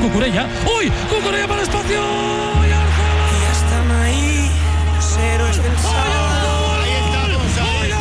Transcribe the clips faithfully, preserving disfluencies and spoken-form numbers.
Cucurella. ¡Uy! Cucurella para el espacio. Y están ahí, los héroes del sábado. Ahí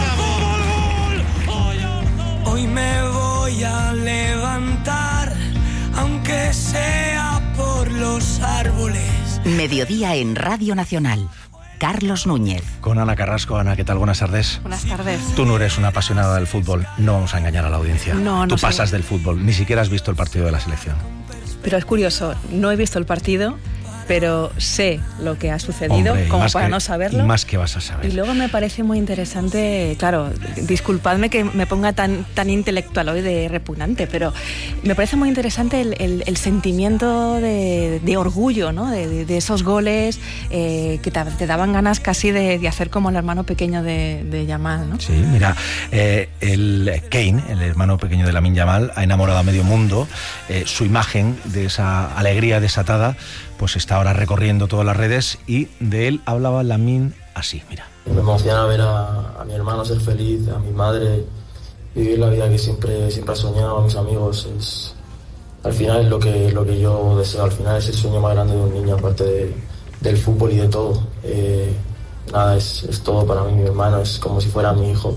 estamos, ahí estamos. Hoy me voy a levantar, aunque sea por los árboles. Mediodía en Radio Nacional. Carlos Núñez. Con Ana Carrasco. Ana, ¿qué tal? Buenas tardes. Buenas tardes. Tú no eres una apasionada del fútbol, no vamos a engañar a la audiencia. No, no Tú sé. pasas del fútbol, ni siquiera has visto el partido de la selección. Pero es curioso, no he visto el partido, pero sé lo que ha sucedido, Hombre, como más para que, no saberlo. Y más que vas a saber. Y luego me parece muy interesante, claro, disculpadme que me ponga tan, tan intelectual hoy de repugnante, pero me parece muy interesante el, el, el sentimiento de, de orgullo, ¿no? De, de, de esos goles eh, que te, te daban ganas casi de, de hacer como el hermano pequeño de, de Yamal, ¿no? Sí, mira, eh, el Kane, el hermano pequeño de Lamine Yamal, ha enamorado a medio mundo. Eh, su imagen de esa alegría desatada pues está ahora recorriendo todas las redes, y de él hablaba Lamine así, mira. Me emociona ver a, a mi hermano ser feliz, a mi madre vivir la vida que siempre, siempre ha soñado, a mis amigos. Es, al final es lo que, lo que yo deseo, al final es el sueño más grande de un niño, aparte de, del fútbol y de todo. Eh, nada, es, es todo para mí, mi hermano, es como si fuera mi hijo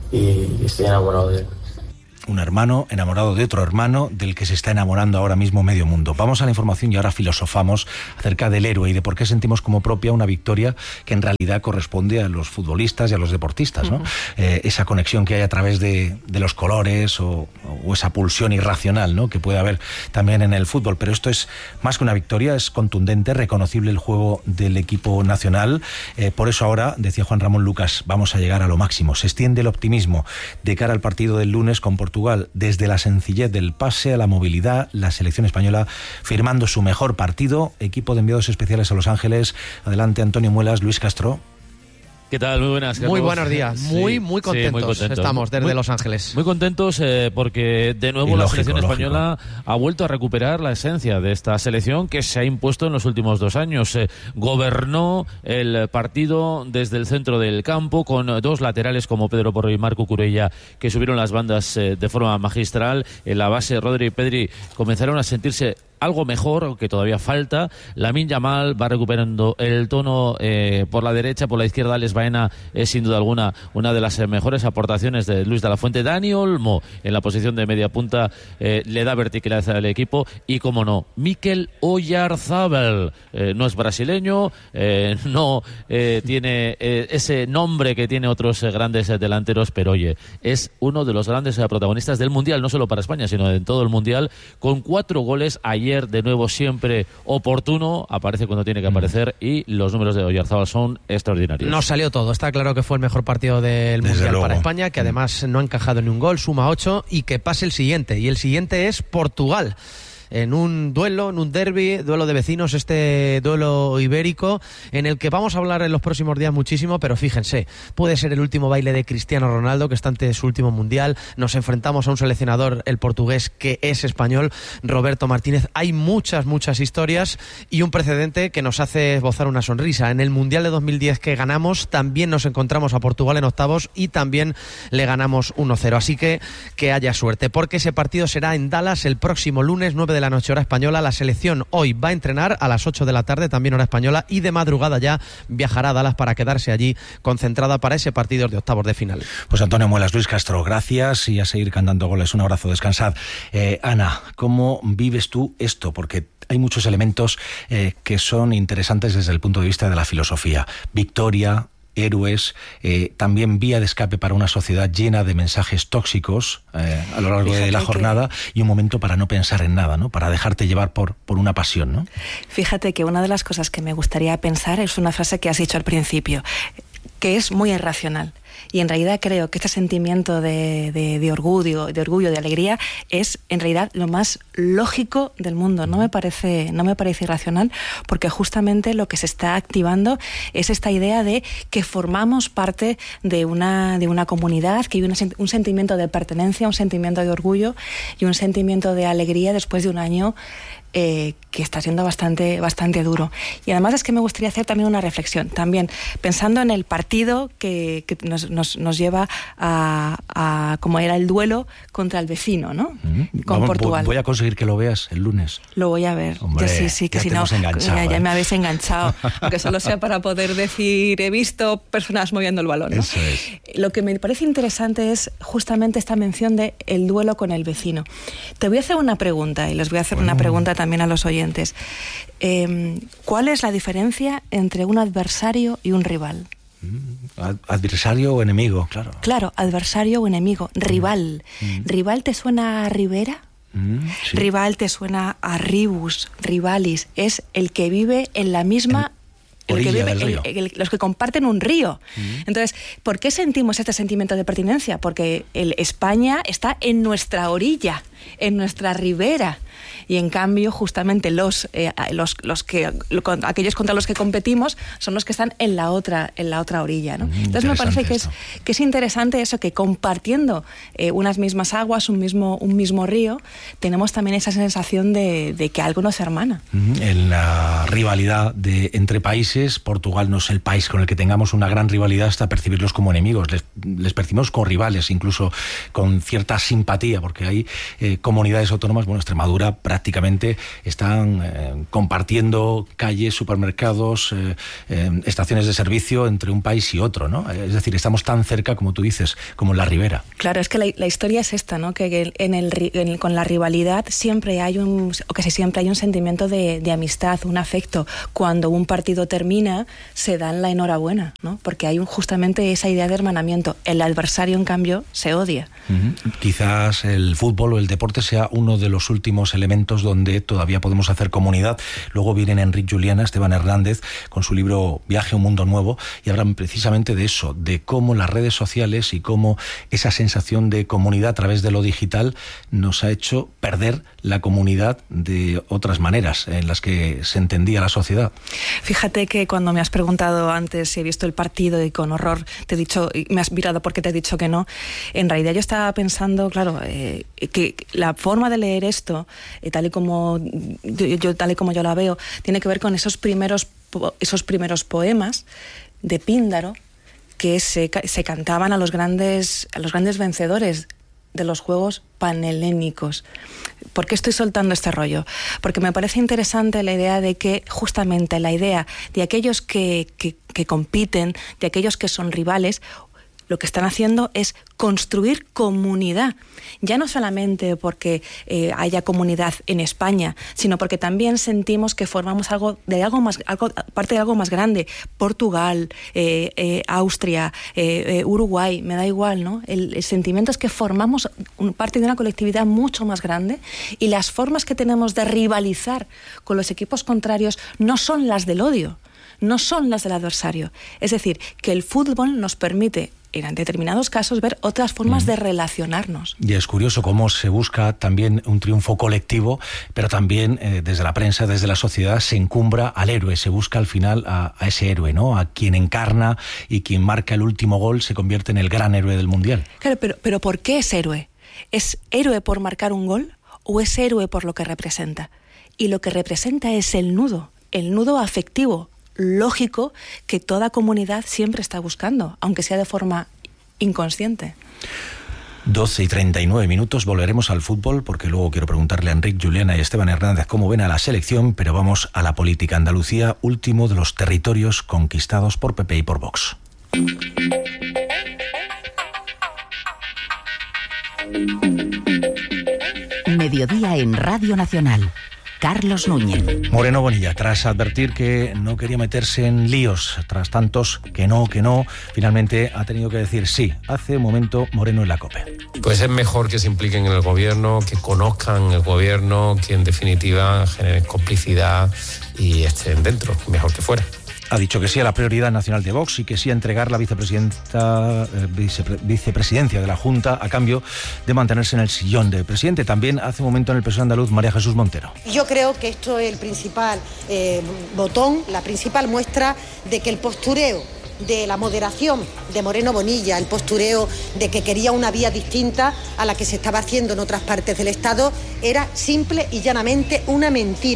y estoy enamorado de él. Un hermano enamorado de otro hermano del que se está enamorando ahora mismo medio mundo. Vamos a la información y ahora filosofamos acerca del héroe y de por qué sentimos como propia una victoria que en realidad corresponde a los futbolistas y a los deportistas, ¿no? Uh-huh. Eh, esa conexión que hay a través de, de los colores o, o esa pulsión irracional, ¿no?, que puede haber también en el fútbol. Pero esto es más que una victoria, es contundente, reconocible el juego del equipo nacional. Eh, por eso ahora, decía Juan Ramón Lucas, vamos a llegar a lo máximo. Se extiende el optimismo de cara al partido del lunes con Portugal. Portugal, desde la sencillez del pase a la movilidad, la selección española firmando su mejor partido. Equipo de enviados especiales a Los Ángeles. Adelante, Antonio Muelas. Luis Castro. ¿Qué tal? Muy buenas, Carlos. Muy buenos días, muy, sí, muy, contentos. sí, muy contentos estamos desde muy, Los Ángeles. Muy contentos eh, porque de nuevo y la lógico, selección lógico. española ha vuelto a recuperar la esencia de esta selección que se ha impuesto en los últimos dos años. Eh, gobernó el partido desde el centro del campo con dos laterales como Pedro Porro y Marco Cucurella, que subieron las bandas eh, de forma magistral. En la base, Rodri y Pedri comenzaron a sentirse algo mejor, aunque todavía falta. Lamine Yamal va recuperando el tono eh, por la derecha, por la izquierda Alex Baena es sin duda alguna una de las eh, mejores aportaciones de Luis de la Fuente. Dani Olmo en la posición de media punta eh, le da verticalidad al equipo, y como no, Mikel Oyarzabal eh, no es brasileño, eh, no eh, tiene eh, ese nombre que tiene otros eh, grandes eh, delanteros, pero oye, es uno de los grandes eh, protagonistas del Mundial, no solo para España, sino en todo el Mundial, con cuatro goles ayer. De nuevo, siempre oportuno, aparece cuando tiene que aparecer, y los números de Oyarzabal son extraordinarios. No salió todo, está claro que fue el mejor partido del Desde Mundial luego. para España, que además no ha encajado ni un gol, suma ocho, y que pase el siguiente, y el siguiente es Portugal. En un duelo, en un derbi, duelo de vecinos, este duelo ibérico, en el que vamos a hablar en los próximos días muchísimo, pero fíjense, puede ser el último baile de Cristiano Ronaldo, que está ante su último mundial. Nos enfrentamos a un seleccionador, el portugués, que es español, Roberto Martínez. Hay muchas, muchas historias y un precedente que nos hace esbozar una sonrisa. En el Mundial de dos mil diez que ganamos, también nos encontramos a Portugal en octavos y también le ganamos uno cero. Así que que haya suerte, porque ese partido será en Dallas el próximo lunes, nueve de la noche, hora española. La selección hoy va a entrenar a las ocho de la tarde, también hora española, y de madrugada ya viajará a Dallas para quedarse allí concentrada para ese partido de octavos de final. Pues Antonio Muelas, Luis Castro, gracias, y a seguir cantando goles. Un abrazo, descansad. Eh, Ana, ¿cómo vives tú esto? Porque hay muchos elementos eh, que son interesantes desde el punto de vista de la filosofía. Victoria, héroes, eh, también vía de escape para una sociedad llena de mensajes tóxicos eh, a lo largo Fíjate de la jornada, que... y un momento para no pensar en nada, ¿no?, para dejarte llevar por, por una pasión, ¿no? Fíjate que una de las cosas que me gustaría pensar es una frase que has dicho al principio, que es muy irracional. Y en realidad creo que este sentimiento de, de, de orgullo, de orgullo, de alegría, es en realidad lo más lógico del mundo. No me parece, no me parece irracional, porque justamente lo que se está activando es esta idea de que formamos parte de una, de una comunidad, que hay una, un sentimiento de pertenencia, un sentimiento de orgullo y un sentimiento de alegría después de un año Eh, que está siendo bastante, bastante duro. Y además es que me gustaría hacer también una reflexión, también pensando en el partido que, que nos nos, nos, nos lleva a, a como era el duelo contra el vecino, ¿no? Mm-hmm. Con Vamos, Portugal. Voy a conseguir que lo veas el lunes. Lo voy a ver. Hombre, ya sí, sí, que ya si te no, hemos enganchado, ya, ya ¿eh? me habéis enganchado. Aunque solo sea para poder decir, he visto personas moviendo el balón, ¿no? Eso es. Lo que me parece interesante es justamente esta mención de el duelo con el vecino. Te voy a hacer una pregunta, y les voy a hacer Bueno. una pregunta también a los oyentes. Eh, ¿Cuál es la diferencia entre un adversario y un rival? Ad- Adversario o enemigo, claro. Claro, adversario o enemigo. Rival. Mm. ¿Rival te suena a Rivera? Mm, sí. Rival te suena a Ribus, Rivalis. Es el que vive en la misma... En el que orilla vive, del río. el- el- los que comparten un río. Entonces, ¿por qué sentimos este sentimiento de pertinencia? Porque el España está en nuestra orilla, en nuestra ribera. Y en cambio, justamente los, eh, los, los que, lo- con- aquellos contra los que competimos son los que están en la otra, en la otra orilla, ¿no? Mm, Entonces me parece que es, interesante que es interesante eso, que compartiendo eh, unas mismas aguas, un mismo, un mismo río, tenemos también esa sensación de, de que algo nos hermana. Mm, En la rivalidad de, entre países, Portugal no es el país con el que tengamos una gran rivalidad hasta percibirlos como enemigos. Les, les percibimos como rivales, incluso con cierta simpatía, porque hay eh, comunidades autónomas, bueno, Extremadura prácticamente están eh, compartiendo calles, supermercados, eh, eh, estaciones de servicio entre un país y otro, ¿no? Es decir, estamos tan cerca, como tú dices, como en la ribera. Claro, es que la, la historia es esta, ¿no? Que en el, ri- en el- con la rivalidad siempre hay un, o casi siempre hay un sentimiento de, de amistad, un afecto. Cuando un partido termina, se dan la enhorabuena, ¿no? Porque hay un, justamente esa idea de hermanamiento. El adversario, en cambio, se odia. Uh-huh. Quizás el fútbol o el deporte sea uno de los últimos elementos donde todavía podemos hacer comunidad. Luego vienen Enric Juliana, Esteban Hernández, con su libro Viaje a un mundo nuevo, y hablan precisamente de eso, de cómo las redes sociales y cómo esa sensación de comunidad a través de lo digital nos ha hecho perder la comunidad de otras maneras en las que se entendía la sociedad. Fíjate que cuando me has preguntado antes si he visto el partido y con horror te he dicho, y me has mirado porque te he dicho que no, en realidad yo estaba pensando, claro, eh, que la forma de leer esto, eh, tal y como yo, yo tal y como yo la veo, tiene que ver con esos primeros po- esos primeros poemas de Píndaro que se, ca- se cantaban a los grandes a los grandes vencedores de los Juegos Panhelénicos. ¿Por qué estoy soltando este rollo? Porque me parece interesante la idea de que justamente la idea de aquellos que, que, que compiten, de aquellos que son rivales, lo que están haciendo es construir comunidad, ya no solamente porque eh, haya comunidad en España, sino porque también sentimos que formamos algo de algo más, algo, parte de algo más grande. Portugal, eh, eh, Austria, eh, eh, Uruguay, me da igual, ¿no? El, el sentimiento es que formamos un, parte de una colectividad mucho más grande, y las formas que tenemos de rivalizar con los equipos contrarios no son las del odio, no son las del adversario. Es decir, que el fútbol nos permite, en determinados casos, ver otras formas mm. de relacionarnos. Y es curioso cómo se busca también un triunfo colectivo, pero también eh, desde la prensa, desde la sociedad, se encumbra al héroe, se busca al final a, a ese héroe, ¿no? A quien encarna y quien marca el último gol se convierte en el gran héroe del Mundial. Claro, pero, pero ¿por qué es héroe? ¿Es héroe por marcar un gol o es héroe por lo que representa? Y lo que representa es el nudo, el nudo afectivo, lógico, que toda comunidad siempre está buscando, aunque sea de forma inconsciente. doce y treinta y nueve minutos, volveremos al fútbol porque luego quiero preguntarle a Enric Juliana y Esteban Hernández cómo ven a la selección, pero vamos a la política. Andalucía, último de los territorios conquistados por P P y por Vox. Mediodía en Radio Nacional. Carlos Núñez. Moreno Bonilla, tras advertir que no quería meterse en líos, tras tantos que no, que no, finalmente ha tenido que decir sí. Hace un momento Moreno en la COPE. Pues es mejor que se impliquen en el gobierno, que conozcan el gobierno, que en definitiva generen complicidad y estén dentro, mejor que fuera. Ha dicho que sí a la prioridad nacional de Vox y que sí a entregar la vicepresidenta, eh, vicepre, vicepresidencia de la Junta a cambio de mantenerse en el sillón de presidente. También hace un momento en el P S O E andaluz María Jesús Montero. Yo creo que esto es el principal eh, botón, la principal muestra de que el postureo de la moderación de Moreno Bonilla, el postureo de que quería una vía distinta a la que se estaba haciendo en otras partes del Estado, era simple y llanamente una mentira.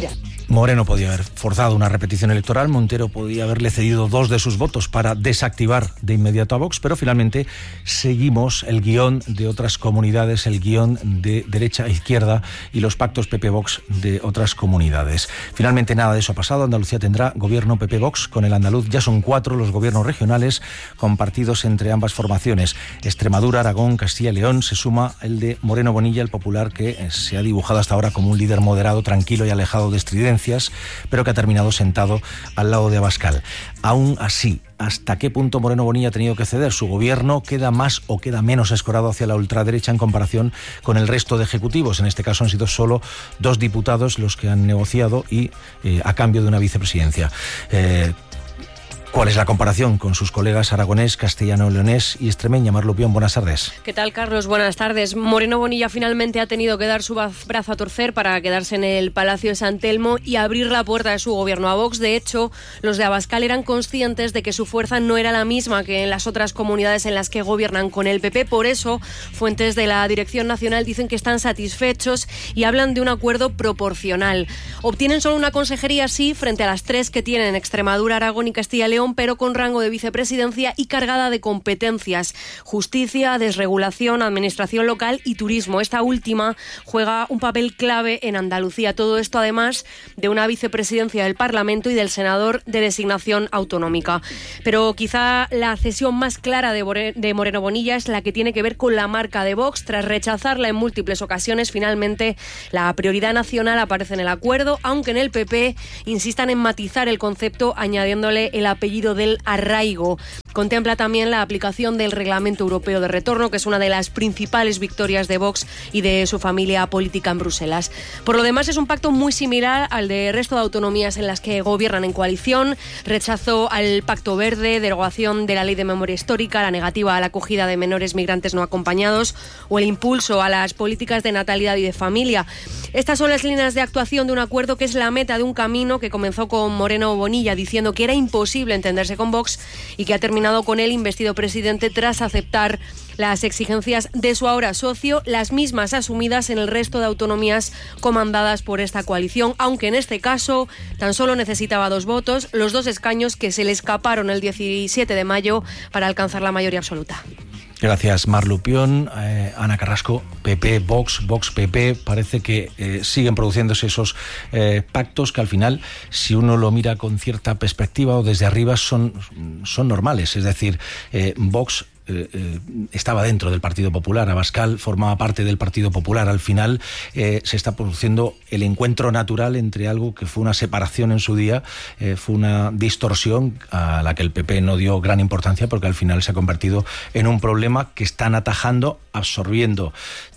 Moreno podía haber forzado una repetición electoral, Montero podía haberle cedido dos de sus votos para desactivar de inmediato a Vox, pero finalmente seguimos el guión de otras comunidades, el guión de derecha e izquierda y los pactos P P-Vox de otras comunidades. Finalmente nada de eso ha pasado. Andalucía tendrá gobierno P P-Vox con el andaluz. Ya son cuatro los gobiernos regionales compartidos entre ambas formaciones. Extremadura, Aragón, Castilla y León. Se suma el de Moreno Bonilla, el popular, que se ha dibujado hasta ahora como un líder moderado, tranquilo y alejado de estridencias, pero que ha terminado sentado al lado de Abascal. Aún así, ¿hasta qué punto Moreno Bonilla ha tenido que ceder? Su gobierno queda más o queda menos escorado hacia la ultraderecha en comparación con el resto de ejecutivos. En este caso han sido solo dos diputados los que han negociado y eh, a cambio de una vicepresidencia. Eh, ¿Cuál es la comparación con sus colegas aragonés, castellano-leonés y extremeña? Mar Lupión, buenas tardes. ¿Qué tal, Carlos? Buenas tardes. Moreno Bonilla finalmente ha tenido que dar su brazo a torcer para quedarse en el Palacio de San Telmo y abrir la puerta de su gobierno a Vox. De hecho, los de Abascal eran conscientes de que su fuerza no era la misma que en las otras comunidades en las que gobiernan con el P P. Por eso, fuentes de la Dirección Nacional dicen que están satisfechos y hablan de un acuerdo proporcional. Obtienen solo una consejería, sí, frente a las tres que tienen Extremadura, Aragón y Castilla y León, pero con rango de vicepresidencia y cargada de competencias: justicia, desregulación, administración local y turismo. Esta última juega un papel clave en Andalucía. Todo esto además de una vicepresidencia del Parlamento y del senador de designación autonómica. Pero quizá la cesión más clara de Moreno Bonilla es la que tiene que ver con la marca de Vox. Tras rechazarla en múltiples ocasiones, finalmente la prioridad nacional aparece en el acuerdo, aunque en el P P insistan en matizar el concepto añadiéndole el apellido del arraigo. Contempla también la aplicación del Reglamento Europeo de Retorno, que es una de las principales victorias de Vox y de su familia política en Bruselas. Por lo demás, es un pacto muy similar al del resto de autonomías en las que gobiernan en coalición: rechazo al Pacto Verde, derogación de la Ley de Memoria Histórica, la negativa a la acogida de menores migrantes no acompañados o el impulso a las políticas de natalidad y de familia. Estas son las líneas de actuación de un acuerdo que es la meta de un camino que comenzó con Moreno Bonilla diciendo que era imposible entenderse con Vox y que ha terminado con él investido presidente tras aceptar las exigencias de su ahora socio, las mismas asumidas en el resto de autonomías comandadas por esta coalición, aunque en este caso tan solo necesitaba dos votos, los dos escaños que se le escaparon el diecisiete de mayo para alcanzar la mayoría absoluta. Gracias, Mar Lupión. Eh, Ana Carrasco, P P, Vox, Vox, P P, parece que eh, siguen produciéndose esos eh, pactos que al final, si uno lo mira con cierta perspectiva o desde arriba, son, son normales. Es decir, eh, Vox Eh, eh, estaba dentro del Partido Popular, Abascal formaba parte del Partido Popular. Al final eh, se está produciendo el encuentro natural entre algo que fue una separación en su día, eh, fue una distorsión a la que el P P no dio gran importancia, porque al final se ha convertido en un problema que están atajando, absorbiendo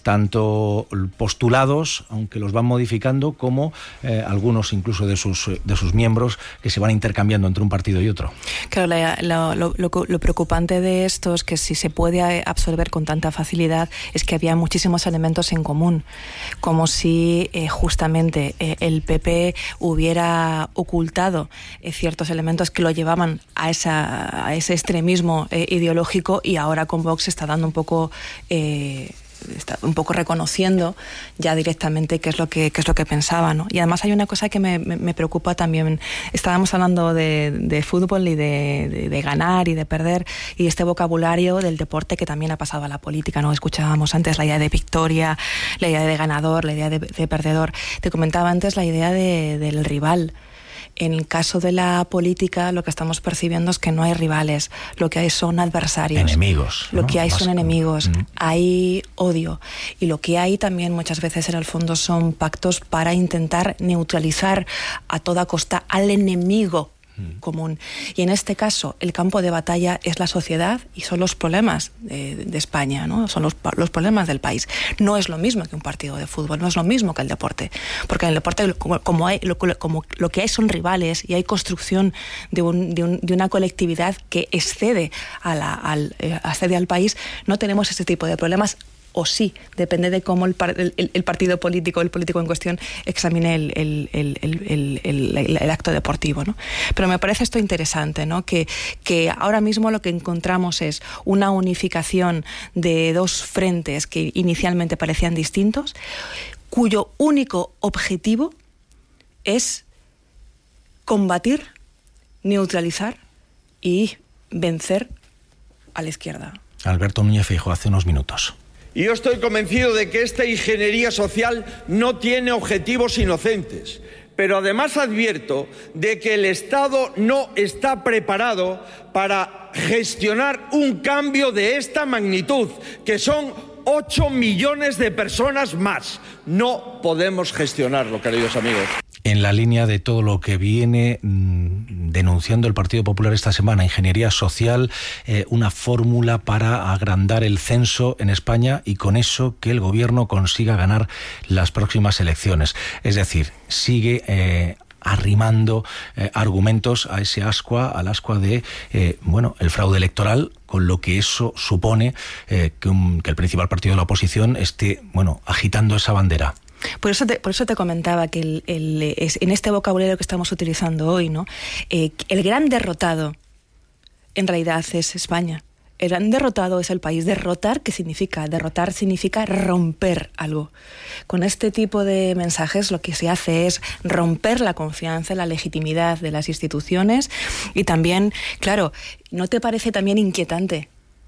tanto postulados, aunque los van modificando, como eh, algunos incluso de sus, de sus miembros, que se van intercambiando entre un partido y otro. Claro, la, la, lo, lo, lo preocupante de esto es que si se puede absorber con tanta facilidad es que había muchísimos elementos en común, como si eh, justamente eh, el P P hubiera ocultado eh, ciertos elementos que lo llevaban a, esa, a ese extremismo eh, ideológico, y ahora con Vox se está dando un poco... Eh, está un poco reconociendo ya directamente qué es lo que qué es lo que pensaba, ¿no? Y además hay una cosa que me, me, me preocupa también. Estábamos hablando de, de fútbol y de, de, de ganar y de perder, y este vocabulario del deporte que también ha pasado a la política, ¿no? Escuchábamos antes la idea de victoria, la idea de ganador, la idea de, de perdedor. Te comentaba antes la idea de, del rival. En el caso de la política, lo que estamos percibiendo es que no hay rivales, lo que hay son adversarios. Enemigos, ¿no? Lo que hay Más son enemigos, uh-huh. Hay odio. Y lo que hay también muchas veces en el fondo son pactos para intentar neutralizar a toda costa al enemigo común. Y en este caso, el campo de batalla es la sociedad y son los problemas de, de España, ¿no? Son los, los problemas del país. No es lo mismo que un partido de fútbol, no es lo mismo que el deporte. Porque en el deporte, como, como, hay, lo, como lo que hay son rivales y hay construcción de, un, de, un, de una colectividad que excede, a la, al, eh, excede al país, no tenemos ese tipo de problemas. O sí, depende de cómo el, el, el partido político, el político en cuestión, examine el, el, el, el, el, el, el acto deportivo, ¿no? Pero me parece esto interesante, ¿no? Que, que ahora mismo lo que encontramos es una unificación de dos frentes que inicialmente parecían distintos, cuyo único objetivo es combatir, neutralizar y vencer a la izquierda. Alberto Núñez Feijóo hace unos minutos. Y yo estoy convencido de que esta ingeniería social no tiene objetivos inocentes. Pero además advierto de que el Estado no está preparado para gestionar un cambio de esta magnitud, que son ocho millones de personas más. No podemos gestionarlo, queridos amigos. En la línea de todo lo que viene mmm, denunciando el Partido Popular esta semana, ingeniería social, eh, una fórmula para agrandar el censo en España y con eso que el gobierno consiga ganar las próximas elecciones. Es decir, sigue eh, arrimando eh, argumentos a ese ascua, al ascua de eh, bueno, el fraude electoral, con lo que eso supone eh, que, un, que el principal partido de la oposición esté bueno, agitando esa bandera. Por eso te, por eso te comentaba que el, el, es, en este vocabulario que estamos utilizando hoy, ¿no? Eh, el gran derrotado en realidad es España. El gran derrotado es el país. Derrotar, ¿qué significa? Derrotar significa romper algo. Con este tipo de mensajes lo que se hace es romper la confianza, la legitimidad de las instituciones y también, claro, ¿no te parece también inquietante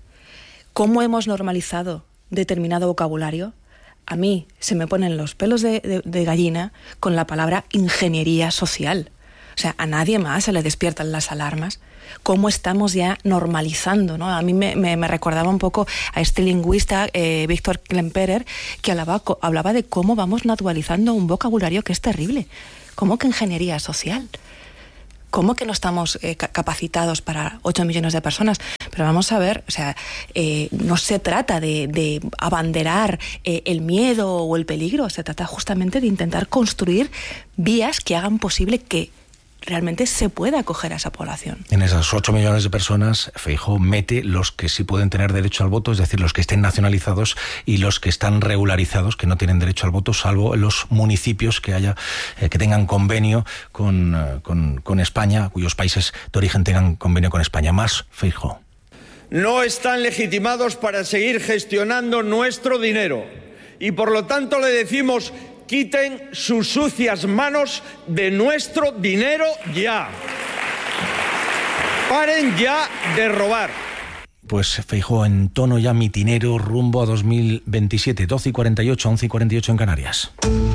cómo hemos normalizado determinado vocabulario? A mí se me ponen los pelos de, de, de gallina con la palabra ingeniería social. O sea, a nadie más se le despiertan las alarmas. ¿Cómo estamos ya normalizando, ¿no? A mí me, me, me recordaba un poco a este lingüista, eh, Víctor Klemperer, que hablaba, hablaba de cómo vamos naturalizando un vocabulario que es terrible. ¿Cómo que ingeniería social? ¿Cómo que no estamos eh, capacitados para ocho millones de personas? Pero vamos a ver, o sea, eh, no se trata de, de abanderar eh, el miedo o el peligro, se trata justamente de intentar construir vías que hagan posible que realmente se pueda acoger a esa población. En esas ocho millones de personas, Feijóo mete los que sí pueden tener derecho al voto, es decir, los que estén nacionalizados y los que están regularizados, que no tienen derecho al voto, salvo los municipios que haya eh, que tengan convenio con, eh, con, con España, cuyos países de origen tengan convenio con España. Más, Feijóo. No están legitimados para seguir gestionando nuestro dinero y por lo tanto le decimos: quiten sus sucias manos de nuestro dinero ya. Paren ya de robar. Pues Feijóo en tono ya mitinero rumbo a dos mil veintisiete, doce y cuarenta y ocho, once y cuarenta y ocho en Canarias.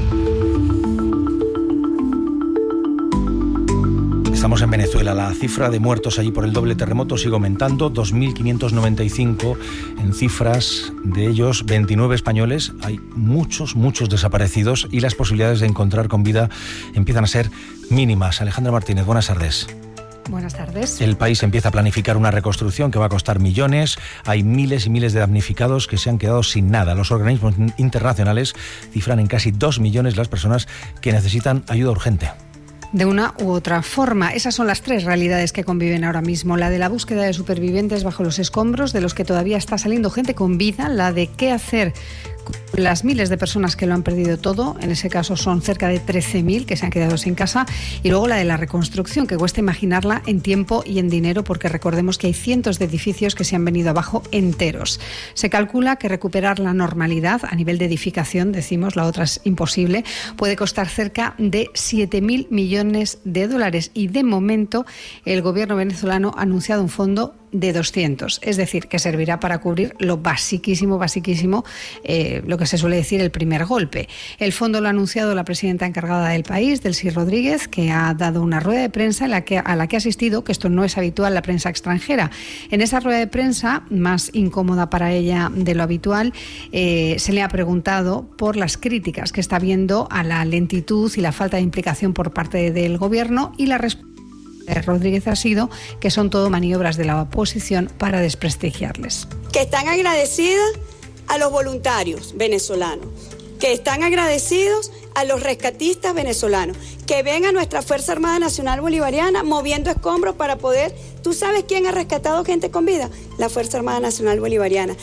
Estamos en Venezuela. La cifra de muertos allí por el doble terremoto sigue aumentando, dos mil quinientos noventa y cinco en cifras, de ellos veintinueve españoles. Hay muchos, muchos desaparecidos y las posibilidades de encontrar con vida empiezan a ser mínimas. Alejandra Martínez, buenas tardes. Buenas tardes. El país empieza a planificar una reconstrucción que va a costar millones. Hay miles y miles de damnificados que se han quedado sin nada. Los organismos internacionales cifran en casi dos millones las personas que necesitan ayuda urgente. De una u otra forma. Esas son las tres realidades que conviven ahora mismo. La de la búsqueda de supervivientes bajo los escombros, de los que todavía está saliendo gente con vida. La de qué hacer con las miles de personas que lo han perdido todo. En ese caso son cerca de trece mil que se han quedado sin casa. Y luego la de la reconstrucción, que cuesta imaginarla en tiempo y en dinero, porque recordemos que hay cientos de edificios que se han venido abajo enteros. Se calcula que recuperar la normalidad a nivel de edificación, decimos, la otra es imposible, puede costar cerca de siete mil millones de dólares. Y de momento el gobierno venezolano ha anunciado un fondo de doscientos, es decir, que servirá para cubrir lo basiquísimo, basiquísimo, eh, lo que se suele decir el primer golpe. El fondo lo ha anunciado la presidenta encargada del país, Delcy Rodríguez, que ha dado una rueda de prensa en la que, a la que ha asistido, que esto no es habitual, la prensa extranjera. En esa rueda de prensa, más incómoda para ella de lo habitual, eh, se le ha preguntado por las críticas que está habiendo a la lentitud y la falta de implicación por parte del gobierno, y la respuesta Rodríguez ha sido que son todo maniobras de la oposición para desprestigiarles. Que están agradecidas a los voluntarios venezolanos, que están agradecidos a los rescatistas venezolanos, que ven a nuestra Fuerza Armada Nacional Bolivariana moviendo escombros para poder... ¿Tú sabes quién ha rescatado gente con vida? La Fuerza Armada Nacional Bolivariana.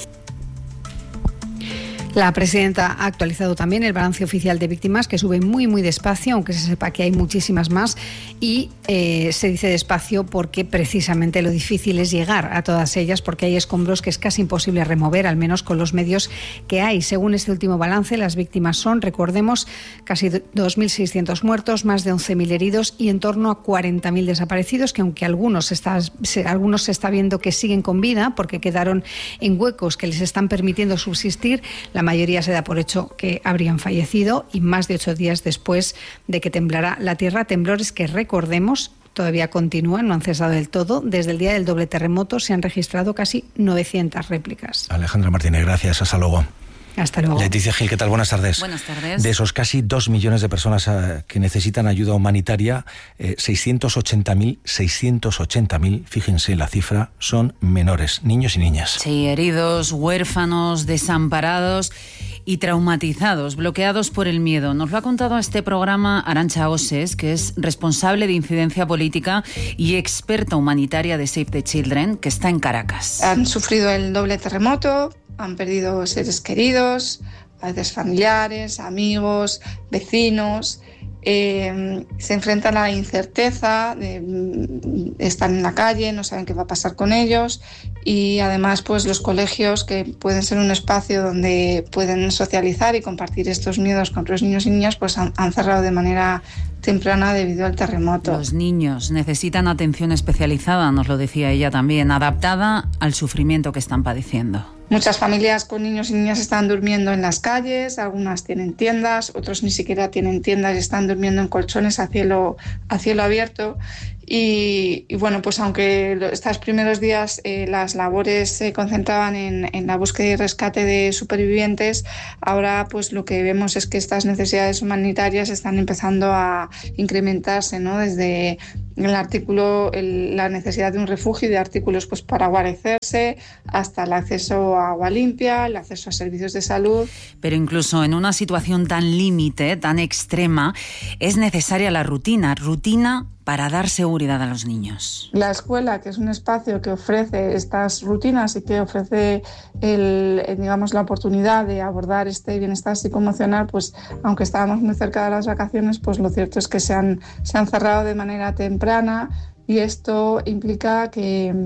La presidenta ha actualizado también el balance oficial de víctimas, que sube muy, muy despacio, aunque se sepa que hay muchísimas más, Y eh, se dice despacio porque precisamente lo difícil es llegar a todas ellas, porque hay escombros que es casi imposible remover, al menos con los medios que hay. Según este último balance, las víctimas son, recordemos, casi dos mil seiscientos muertos, más de once mil heridos y en torno a cuarenta mil desaparecidos, que aunque algunos se está, se, algunos se está viendo que siguen con vida porque quedaron en huecos que les están permitiendo subsistir, la mayoría se da por hecho que habrían fallecido, y más de ocho días después de que temblara la tierra, temblores que recordemos todavía continúan, no han cesado del todo. Desde el día del doble terremoto se han registrado casi novecientas réplicas. Alejandra Martínez, gracias. Hasta luego. Hasta luego. Leticia Gil, ¿qué tal? Buenas tardes. Buenas tardes. De esos casi dos millones de personas uh, que necesitan ayuda humanitaria, eh, seiscientos ochenta mil, seiscientos ochenta mil, fíjense la cifra, son menores, niños y niñas. Sí, heridos, huérfanos, desamparados y traumatizados, bloqueados por el miedo. Nos lo ha contado a este programa Arantxa Oses, que es responsable de incidencia política y experta humanitaria de Save the Children, que está en Caracas. Han sufrido el doble terremoto, han perdido seres queridos, a veces familiares, amigos, vecinos. Eh, se enfrentan a la incerteza, de, están en la calle, no saben qué va a pasar con ellos, y además pues los colegios, que pueden ser un espacio donde pueden socializar y compartir estos miedos con otros niños y niñas, pues han, han cerrado de manera temprana debido al terremoto. Los niños necesitan atención especializada, nos lo decía ella también, adaptada al sufrimiento que están padeciendo. Muchas familias con niños y niñas están durmiendo en las calles, algunas tienen tiendas, otros ni siquiera tienen tiendas y están durmiendo en colchones a cielo, a cielo abierto. Y, y bueno, pues aunque estos primeros días eh, las labores se concentraban en, en la búsqueda y rescate de supervivientes, ahora pues lo que vemos es que estas necesidades humanitarias están empezando a incrementarse, ¿no? Desde el artículo, el, la necesidad de un refugio y de artículos pues para guarecerse, hasta el acceso a agua limpia, el acceso a servicios de salud. Pero incluso en una situación tan límite, tan extrema, es necesaria la rutina, rutina para dar seguridad a los niños. La escuela, que es un espacio que ofrece estas rutinas y que ofrece el, digamos, la oportunidad de abordar este bienestar psicoemocional, pues aunque estábamos muy cerca de las vacaciones, pues lo cierto es que se han, se han cerrado de manera temprana, y esto implica que,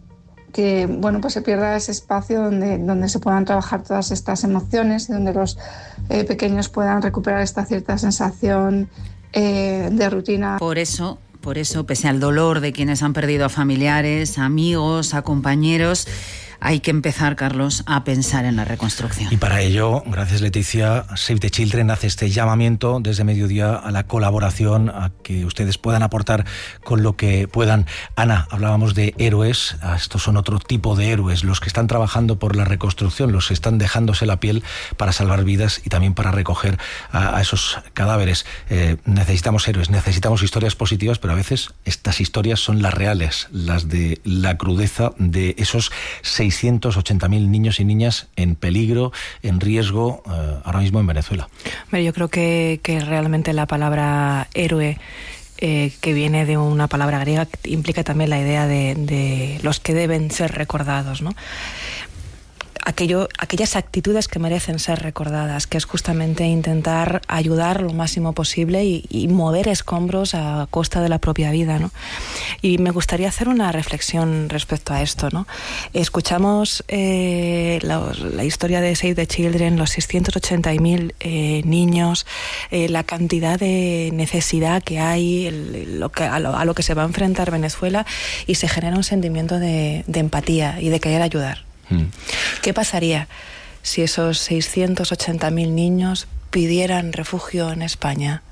que bueno, pues se pierda ese espacio donde, donde se puedan trabajar todas estas emociones y donde los eh, pequeños puedan recuperar esta cierta sensación eh, de rutina. Por eso Por eso, pese al dolor de quienes han perdido a familiares, a amigos, a compañeros, hay que empezar, Carlos, a pensar en la reconstrucción. Y para ello, gracias Leticia, Save the Children hace este llamamiento desde mediodía a la colaboración, a que ustedes puedan aportar con lo que puedan. Ana, hablábamos de héroes, estos son otro tipo de héroes, los que están trabajando por la reconstrucción, los que están dejándose la piel para salvar vidas y también para recoger a, a esos cadáveres. Eh, necesitamos héroes, necesitamos historias positivas, pero a veces estas historias son las reales, las de la crudeza de esos seiscientos ochenta mil niños y niñas en peligro, en riesgo, eh, ahora mismo en Venezuela. Bueno, yo creo que, que realmente la palabra héroe, eh, que viene de una palabra griega, implica también la idea de, de los que deben ser recordados, ¿no? Aquello, aquellas actitudes que merecen ser recordadas, que es justamente intentar ayudar lo máximo posible y, y mover escombros a costa de la propia vida, ¿no? Y me gustaría hacer una reflexión respecto a esto, ¿no? Escuchamos eh, la, la historia de Save the Children, los seiscientos ochenta mil eh, niños, eh, la cantidad de necesidad que hay, el, lo que, a, lo, a lo que se va a enfrentar Venezuela, y se genera un sentimiento de, de empatía y de querer ayudar. ¿Qué pasaría si esos seiscientos ochenta mil niños pidieran refugio en España?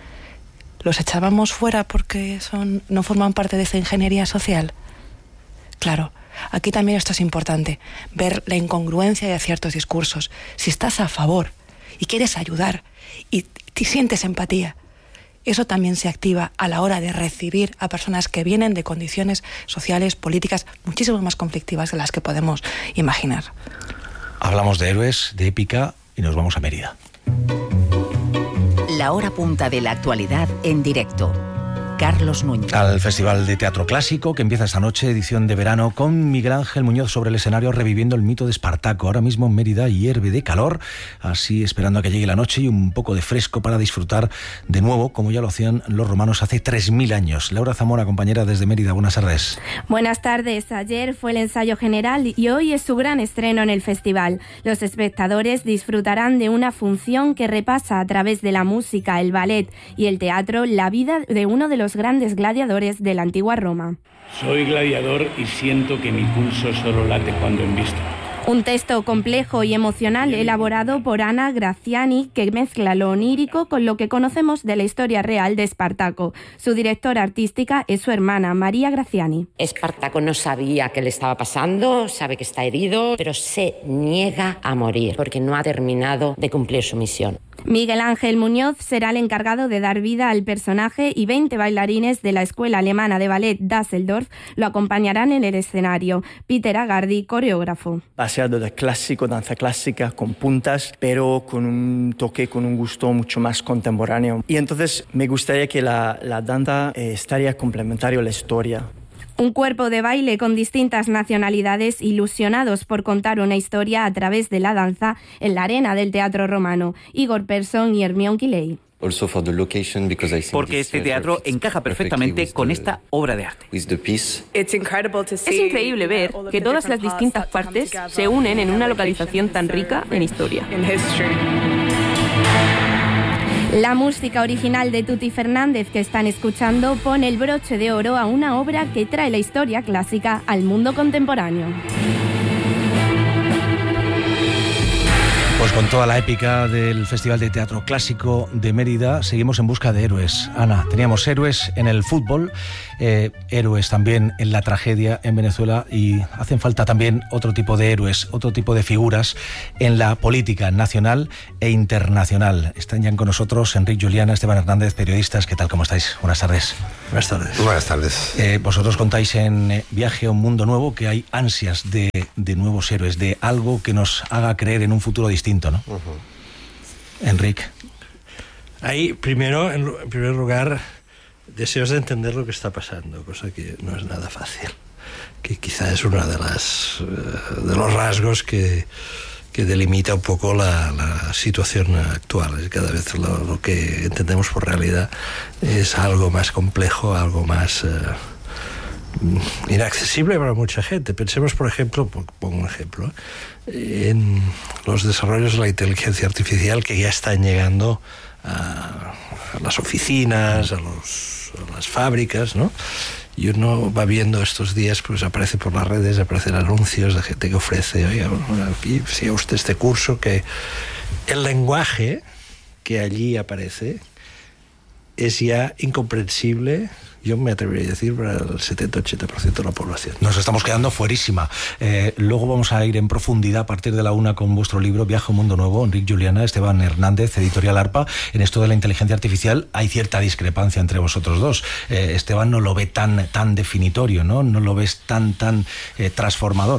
¿Los echábamos fuera porque son, no forman parte de esa ingeniería social? Claro, aquí también esto es importante, ver la incongruencia de ciertos discursos. Si estás a favor y quieres ayudar y te sientes empatía, eso también se activa a la hora de recibir a personas que vienen de condiciones sociales, políticas, muchísimo más conflictivas de las que podemos imaginar. Hablamos de héroes, de épica, y nos vamos a Mérida. La hora punta de la actualidad en directo. Carlos Núñez. Al Festival de Teatro Clásico, que empieza esta noche, edición de verano, con Miguel Ángel Muñoz sobre el escenario reviviendo el mito de Espartaco. Ahora mismo en Mérida hierve de calor, así esperando a que llegue la noche y un poco de fresco para disfrutar de nuevo, como ya lo hacían los romanos hace tres mil años. Laura Zamora, compañera desde Mérida, buenas tardes. Buenas tardes. Ayer fue el ensayo general y hoy es su gran estreno en el festival. Los espectadores disfrutarán de una función que repasa a través de la música, el ballet y el teatro la vida de uno de los grandes gladiadores de la antigua Roma. Soy gladiador y siento que mi pulso solo late cuando embisto. Un texto complejo y emocional elaborado por Ana Graziani que mezcla lo onírico con lo que conocemos de la historia real de Espartaco. Su directora artística es su hermana, María Graziani. Espartaco no sabía qué le estaba pasando, sabe que está herido, pero se niega a morir porque no ha terminado de cumplir su misión. Miguel Ángel Muñoz será el encargado de dar vida al personaje y veinte bailarines de la Escuela Alemana de Ballet Düsseldorf lo acompañarán en el escenario. Peter Agardi, coreógrafo. Paseado de clásico, danza clásica, con puntas, pero con un toque, con un gusto mucho más contemporáneo. Y entonces me gustaría que la, la danza eh, estaría complementario a la historia. Un cuerpo de baile con distintas nacionalidades ilusionados por contar una historia a través de la danza en la arena del Teatro Romano. Igor Persson y Hermione Quiley. Porque este teatro encaja perfectamente con esta obra de arte. Es increíble ver que todas las distintas partes se unen en una localización tan rica en historia. La música original de Tuti Fernández que están escuchando pone el broche de oro a una obra que trae la historia clásica al mundo contemporáneo. Pues con toda la épica del Festival de Teatro Clásico de Mérida, seguimos en busca de héroes. Ana, teníamos héroes en el fútbol, eh, héroes también en la tragedia en Venezuela y hacen falta también otro tipo de héroes, otro tipo de figuras en la política nacional e internacional. Están ya con nosotros Enric Juliana, Esteban Hernández, periodistas. ¿Qué tal? ¿Cómo estáis? Buenas tardes. Buenas tardes. Buenas tardes. Eh, vosotros contáis en eh, Viaje a un Mundo Nuevo que hay ansias de, de nuevos héroes, de algo que nos haga creer en un futuro distinto. ¿No? Uh-huh. Enric. Ahí, primero, en, en primer lugar, deseos de entender lo que está pasando, cosa que no es nada fácil, que quizá es uno de, las, de los rasgos que, que delimita un poco la, la situación actual. Cada vez lo, lo que entendemos por realidad es algo más complejo, algo más eh, inaccesible para mucha gente. Pensemos, por ejemplo, pongo un ejemplo, en los desarrollos de la inteligencia artificial que ya están llegando a, a las oficinas, a, los, a las fábricas, ¿no? Y uno va viendo estos días, pues aparece por las redes, aparecen anuncios de gente que ofrece, oiga, bueno, aquí siga usted este curso, que el lenguaje que allí aparece es ya incomprensible, yo me atrevería a decir, para el setenta a ochenta por ciento de la población. Nos estamos quedando fuerísima. Eh, luego vamos a ir en profundidad a partir de la una con vuestro libro Viaje a un Mundo Nuevo. Enric Juliana, Esteban Hernández, Editorial Arpa. En esto de la inteligencia artificial hay cierta discrepancia entre vosotros dos. Eh, Esteban no lo ve tan, tan definitorio, ¿no? No lo ves tan, tan eh, transformador.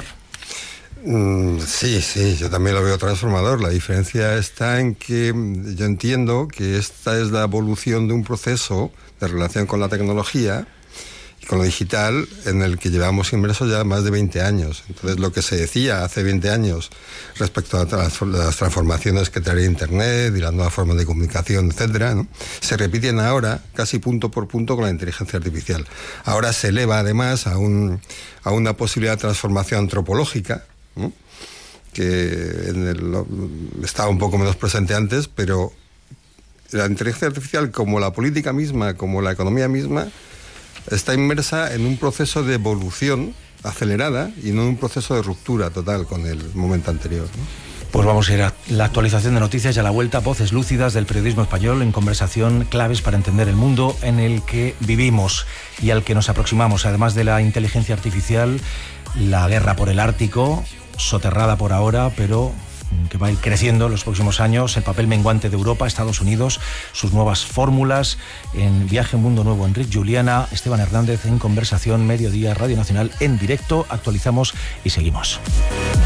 Mm, sí, sí, yo también lo veo transformador. La diferencia está en que yo entiendo que esta es la evolución de un proceso de relación con la tecnología y con lo digital en el que llevamos inmersos ya más de veinte años. Entonces, lo que se decía hace veinte años respecto a las transformaciones que traería Internet y las nuevas formas de comunicación, etcétera, ¿no?, se repiten ahora casi punto por punto con la inteligencia artificial. Ahora se eleva además a, un, a una posibilidad de transformación antropológica, ¿no?, que en el, estaba un poco menos presente antes, pero la inteligencia artificial, como la política misma, como la economía misma, está inmersa en un proceso de evolución acelerada y no en un proceso de ruptura total con el momento anterior, ¿no? Pues vamos a ir a la actualización de noticias y a la vuelta, voces lúcidas del periodismo español en conversación, claves para entender el mundo en el que vivimos y al que nos aproximamos. Además de la inteligencia artificial, la guerra por el Ártico, soterrada por ahora, pero que va a ir creciendo en los próximos años, el papel menguante de Europa, Estados Unidos, sus nuevas fórmulas. En Viaje a un Mundo Nuevo, Enric Juliana, Esteban Hernández en conversación, Mediodía, Radio Nacional en directo. Actualizamos y seguimos.